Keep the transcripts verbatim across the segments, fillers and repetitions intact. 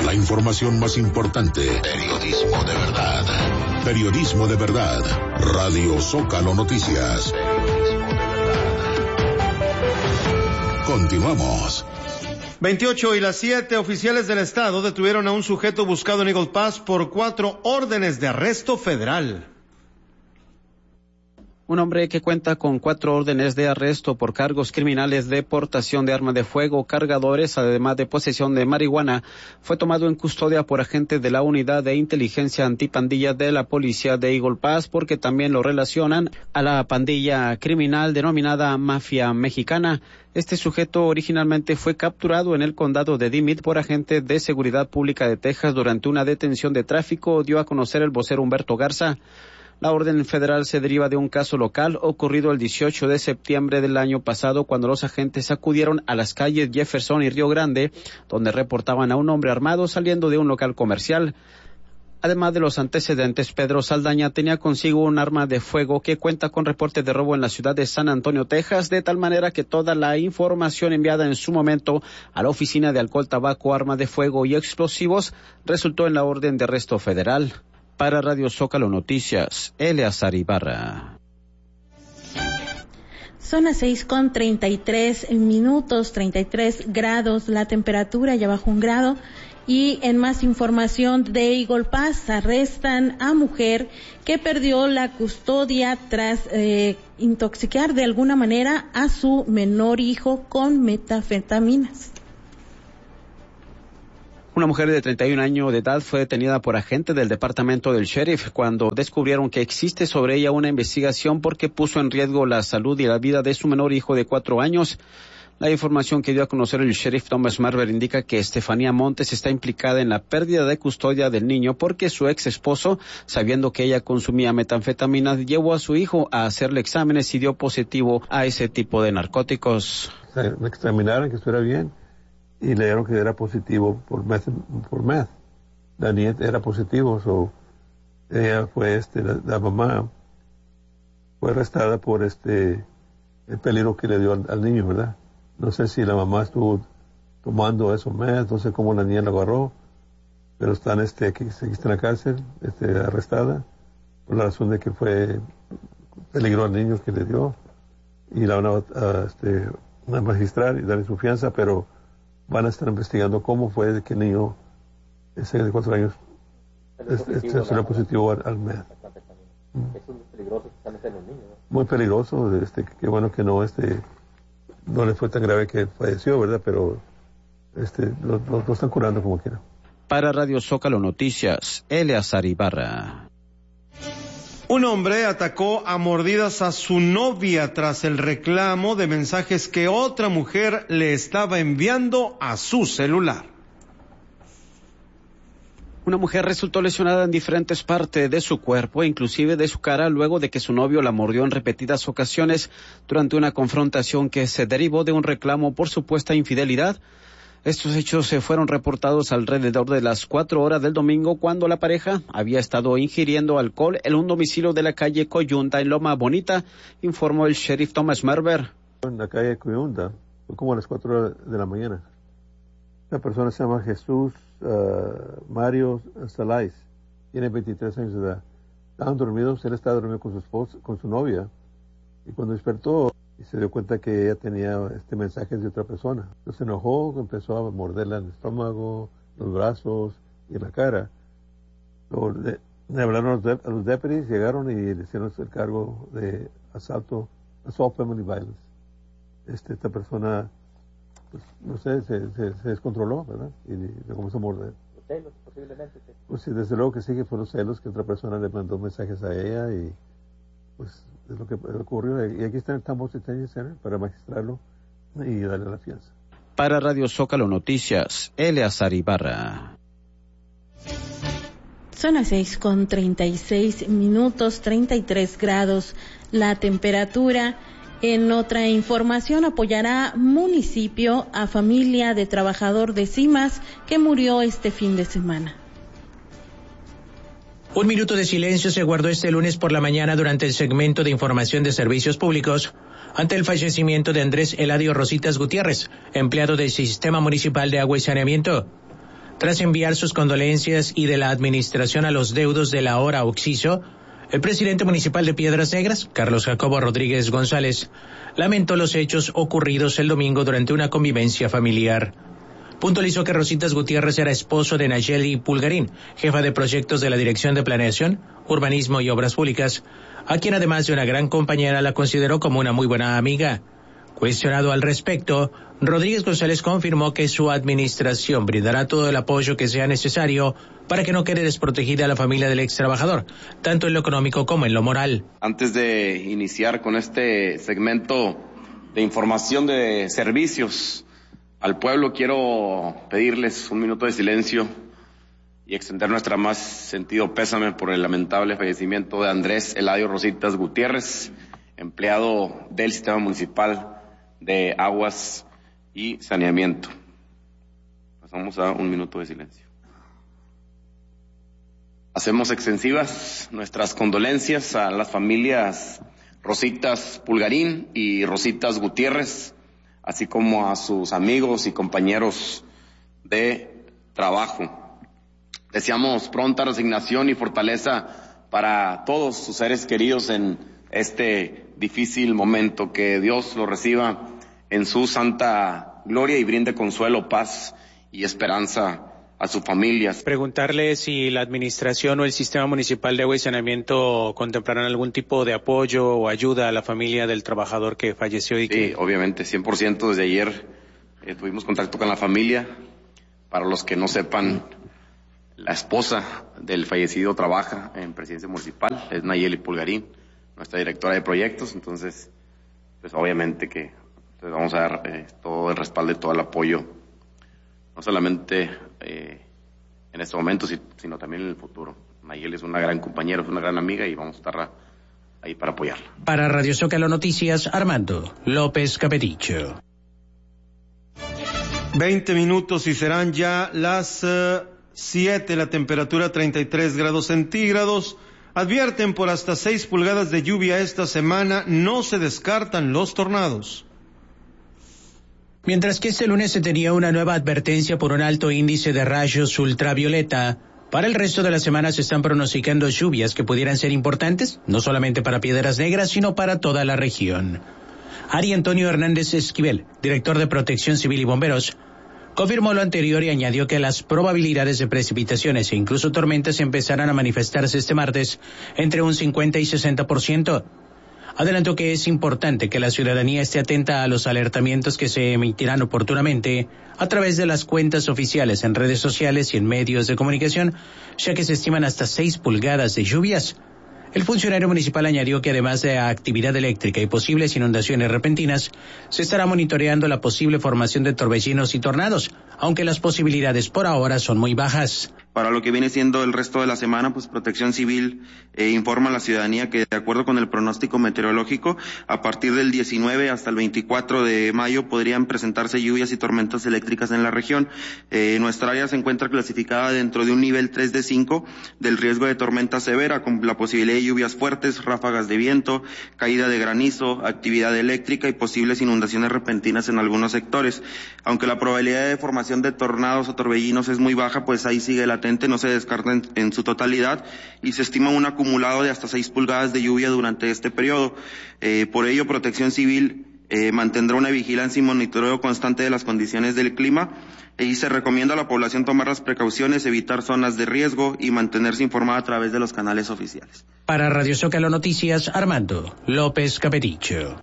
La información más importante. Periodismo de verdad. Periodismo de verdad. Radio Zócalo Noticias. Periodismo de verdad. Continuamos. veintiocho y las siete oficiales del estado detuvieron a un sujeto buscado en Eagle Pass por cuatro órdenes de arresto federal. Un hombre que cuenta con cuatro órdenes de arresto por cargos criminales de portación de arma de fuego, cargadores, además de posesión de marihuana, fue tomado en custodia por agentes de la Unidad de Inteligencia Antipandilla de la Policía de Eagle Pass, porque también lo relacionan a la pandilla criminal denominada Mafia Mexicana. Este sujeto originalmente fue capturado en el condado de Dimmitt por agentes de Seguridad Pública de Texas durante una detención de tráfico, dio a conocer el vocero Humberto Garza. La orden federal se deriva de un caso local ocurrido el dieciocho de septiembre del año pasado, cuando los agentes acudieron a las calles Jefferson y Río Grande, donde reportaban a un hombre armado saliendo de un local comercial. Además de los antecedentes, Pedro Saldaña tenía consigo un arma de fuego que cuenta con reporte de robo en la ciudad de San Antonio, Texas, de tal manera que toda la información enviada en su momento a la Oficina de Alcohol, Tabaco, Armas de Fuego y Explosivos resultó en la orden de arresto federal. Para Radio Zócalo Noticias, Eleazar Ibarra. Son las seis con treinta y tres minutos, treinta y tres grados la temperatura, ya bajo un grado. Y en más información de Eagle Pass, arrestan a mujer que perdió la custodia tras eh, intoxicar de alguna manera a su menor hijo con metanfetaminas. Una mujer de treinta y un años de edad fue detenida por agentes del departamento del sheriff cuando descubrieron que existe sobre ella una investigación porque puso en riesgo la salud y la vida de su menor hijo de cuatro años. La información que dio a conocer el sheriff Thomas Marver indica que Estefanía Montes está implicada en la pérdida de custodia del niño porque su ex esposo, sabiendo que ella consumía metanfetaminas, llevó a su hijo a hacerle exámenes y dio positivo a ese tipo de narcóticos. Me examinaron que estuviera bien y le dieron que era positivo por meth. Por meth. La niña era positivo, so ella fue, este, la, la mamá fue arrestada por este el peligro que le dio al, al niño, ¿verdad? No sé si la mamá estuvo tomando eso meth, no sé cómo la niña lo agarró, pero están este aquí, aquí está en la cárcel, este, arrestada por la razón de que fue peligro al niño que le dio y la van a, a, este, a magistrar y darle su fianza, pero van a estar investigando cómo fue de que el niño, ese de cuatro años, salió este, positivo al, al meth. Es muy peligroso especialmente en los niños, ¿no? Muy peligroso, este, qué bueno que no, este, no le fue tan grave que falleció, ¿verdad? Pero este, lo, lo, lo están curando como quiera. Para Radio Zócalo Noticias, Eleazar Ibarra. Un hombre atacó a mordidas a su novia tras el reclamo de mensajes que otra mujer le estaba enviando a su celular. Una mujer resultó lesionada en diferentes partes de su cuerpo, inclusive de su cara, luego de que su novio la mordió en repetidas ocasiones durante una confrontación que se derivó de un reclamo por supuesta infidelidad. Estos hechos se fueron reportados alrededor de las cuatro horas del domingo, cuando la pareja había estado ingiriendo alcohol en un domicilio de la calle Coyunta en Loma Bonita, informó el sheriff Thomas Marver. En la calle Coyunta, fue como a las cuatro horas de la mañana. La persona se llama Jesús uh, Mario Salais, tiene veintitrés años de edad. Estaban dormidos, él estaba dormido con su esposa, con su novia, y cuando despertó y se dio cuenta que ella tenía este mensajes de otra persona. Entonces se enojó, empezó a morderla en el estómago, los brazos y la cara. Luego le, le hablaron a los, de, a los deputies, llegaron y le hicieron el cargo de asalto, assault family violence. Este, esta persona, pues, no sé, se, se, se descontroló, ¿verdad? Y le comenzó a morder. ¿Los celos, posiblemente? Sí. Pues sí, desde luego que sí, que fueron los celos, que otra persona le mandó mensajes a ella y pues es lo que ocurrió. Y aquí está el Tambos Detention Center para magistrarlo y darle la fianza. Para Radio Zócalo Noticias, Eleazar Ibarra. Son las seis con treinta y seis minutos, treinta y tres grados la temperatura. En otra información, apoyará municipio a familia de trabajador de CIMAS que murió este fin de semana. Un minuto de silencio se guardó este lunes por la mañana durante el segmento de información de servicios públicos ante el fallecimiento de Andrés Eladio Rositas Gutiérrez, empleado del Sistema Municipal de Agua y Saneamiento. Tras enviar sus condolencias y de la administración a los deudos de la ahora Oxiso, el presidente municipal de Piedras Negras, Carlos Jacobo Rodríguez González, lamentó los hechos ocurridos el domingo durante una convivencia familiar. Puntualizó que Rositas Gutiérrez era esposo de Nayeli Pulgarín, jefa de proyectos de la Dirección de Planeación, Urbanismo y Obras Públicas, a quien además de una gran compañera la consideró como una muy buena amiga. Cuestionado al respecto, Rodríguez González confirmó que su administración brindará todo el apoyo que sea necesario para que no quede desprotegida la familia del ex trabajador, tanto en lo económico como en lo moral. Antes de iniciar con este segmento de información de servicios al pueblo, quiero pedirles un minuto de silencio y extender nuestra más sentido pésame por el lamentable fallecimiento de Andrés Eladio Rositas Gutiérrez, empleado del Sistema Municipal de Aguas y Saneamiento. Pasamos a un minuto de silencio. Hacemos extensivas nuestras condolencias a las familias Rositas Pulgarín y Rositas Gutiérrez, así como a sus amigos y compañeros de trabajo. Deseamos pronta resignación y fortaleza para todos sus seres queridos en este difícil momento. Que Dios lo reciba en su santa gloria y brinde consuelo, paz y esperanza a sus familias. Preguntarle si la administración o el Sistema Municipal de Agua y Saneamiento contemplarán algún tipo de apoyo o ayuda a la familia del trabajador que falleció. Y sí, que... obviamente, cien por ciento. Desde ayer eh, tuvimos contacto con la familia. Para los que no sepan, la esposa del fallecido trabaja en Presidencia Municipal, es Nayeli Pulgarín, nuestra directora de proyectos. Entonces, pues obviamente que les vamos a dar eh, todo el respaldo y todo el apoyo, no solamente eh, en este momento, sino también en el futuro. Nayeli es una gran compañera, es una gran amiga y vamos a estar ahí para apoyarla. Para Radio Zócalo Noticias, Armando López Capeticho. Veinte minutos y serán ya las uh, siete, la temperatura treinta y tres grados centígrados. Advierten por hasta seis pulgadas de lluvia esta semana, no se descartan los tornados. Mientras que este lunes se tenía una nueva advertencia por un alto índice de rayos ultravioleta, para el resto de la semana se están pronosticando lluvias que pudieran ser importantes, no solamente para Piedras Negras, sino para toda la región. Ari Antonio Hernández Esquivel, director de Protección Civil y Bomberos, confirmó lo anterior y añadió que las probabilidades de precipitaciones e incluso tormentas empezarán a manifestarse este martes entre un cincuenta y sesenta por ciento. Adelantó que es importante que la ciudadanía esté atenta a los alertamientos que se emitirán oportunamente a través de las cuentas oficiales en redes sociales y en medios de comunicación, ya que se estiman hasta seis pulgadas de lluvias. El funcionario municipal añadió que además de actividad eléctrica y posibles inundaciones repentinas, se estará monitoreando la posible formación de torbellinos y tornados, aunque las posibilidades por ahora son muy bajas. Para lo que viene siendo el resto de la semana, pues Protección Civil eh, informa a la ciudadanía que de acuerdo con el pronóstico meteorológico, a partir del diecinueve hasta el veinticuatro de mayo podrían presentarse lluvias y tormentas eléctricas en la región. Eh, nuestra área se encuentra clasificada dentro de un nivel tres de cinco del riesgo de tormenta severa, con la posibilidad de lluvias fuertes, ráfagas de viento, caída de granizo, actividad eléctrica y posibles inundaciones repentinas en algunos sectores. Aunque la probabilidad de formación de tornados o torbellinos es muy baja, pues ahí sigue latente, no se descarta en, en su totalidad y se estima un acumulado de hasta seis pulgadas de lluvia durante este periodo. Eh, por ello, Protección Civil eh, mantendrá una vigilancia y monitoreo constante de las condiciones del clima y se recomienda a la población tomar las precauciones, evitar zonas de riesgo y mantenerse informada a través de los canales oficiales. Para Radio Zócalo Noticias, Armando López Capeticho.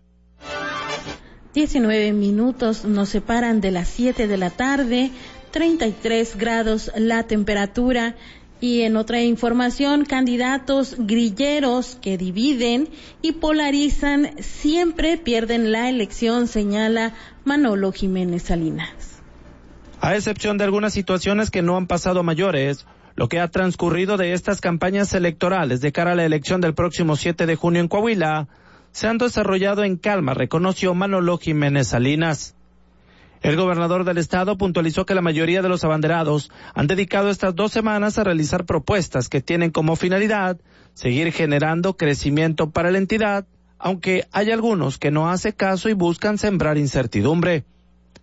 diecinueve minutos nos separan de las siete de la tarde, treinta y tres grados la temperatura. Y en otra información, candidatos grilleros que dividen y polarizan siempre pierden la elección, señala Manolo Jiménez Salinas. A excepción de algunas situaciones que no han pasado a mayores, lo que ha transcurrido de estas campañas electorales de cara a la elección del próximo siete de junio en Coahuila se han desarrollado en calma, reconoció Manolo Jiménez Salinas. El gobernador del estado puntualizó que la mayoría de los abanderados han dedicado estas dos semanas a realizar propuestas que tienen como finalidad seguir generando crecimiento para la entidad, aunque hay algunos que no hacen caso y buscan sembrar incertidumbre.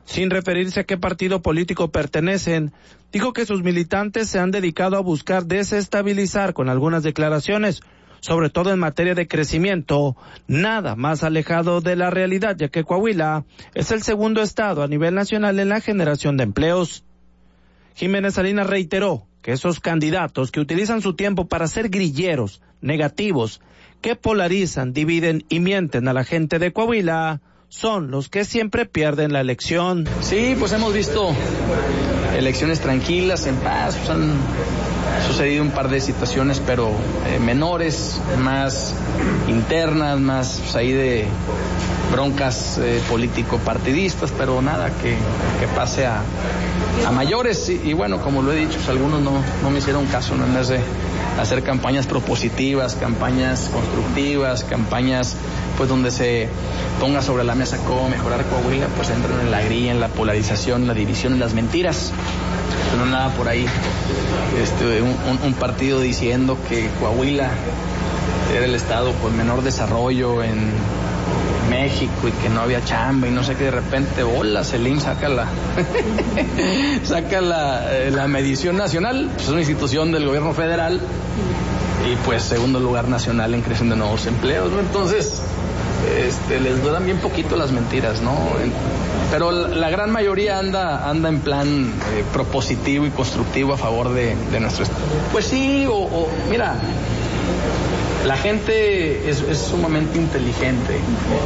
sin referirse a qué partido político pertenecen, dijo que sus militantes se han dedicado a buscar desestabilizar con algunas declaraciones, sobre todo en materia de crecimiento, nada más alejado de la realidad, ya que Coahuila es el segundo estado a nivel nacional en la generación de empleos. Jiménez Salinas reiteró que esos candidatos que utilizan su tiempo para ser grilleros, negativos, que polarizan, dividen y mienten a la gente de Coahuila, son los que siempre pierden la elección. Sí, pues hemos visto elecciones tranquilas, en paz, pues han sucedido un par de situaciones, pero eh, menores, más internas, más pues, ahí de broncas eh, político-partidistas, pero nada que, que pase a, a mayores. Y, y bueno, como lo he dicho, pues algunos no, no me hicieron caso, no en vez de hacer campañas propositivas, campañas constructivas, campañas pues donde se ponga sobre la mesa cómo mejorar Coahuila, pues entran en la grilla, en la polarización, la división, en las mentiras. No nada por ahí, este, un, un, un partido diciendo que Coahuila era el estado con menor desarrollo en México y que no había chamba y no sé qué, de repente, hola, Selim saca la saca la, la medición nacional, pues es una institución del gobierno federal y pues segundo lugar nacional en creación de nuevos empleos, ¿no? Entonces, este, les duran bien poquito las mentiras, ¿no? Pero la, la gran mayoría anda anda en plan eh, propositivo y constructivo a favor de, de nuestro estado. Pues sí, o, o mira, la gente es, es sumamente inteligente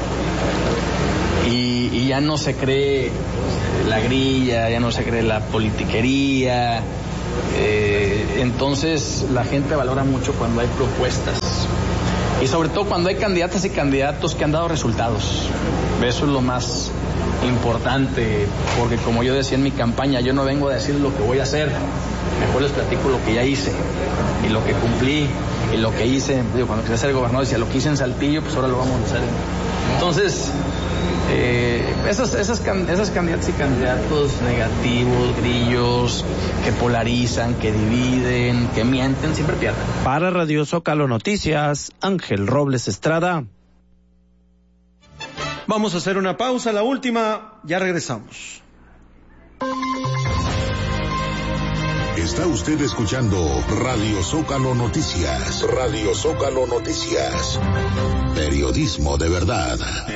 y, y ya no se cree la grilla, ya no se cree la politiquería, eh, entonces la gente valora mucho cuando hay propuestas y sobre todo cuando hay candidatas y candidatos que han dado resultados. Eso es lo más importante, porque como yo decía en mi campaña, yo no vengo a decir lo que voy a hacer, mejor les platico lo que ya hice y lo que cumplí y lo que hice. Digo, cuando quise ser gobernador decía, lo que hice en Saltillo, pues ahora lo vamos a hacer. Entonces, eh, esas, esas, esas candidatas y candidatos negativos, grillos, que polarizan, que dividen, que mienten, siempre pierden. Para Radio Zócalo Noticias, Ángel Robles Estrada. Vamos a hacer una pausa, la última, ya regresamos. Está usted escuchando Radio Zócalo Noticias. Radio Zócalo Noticias. Periodismo de verdad.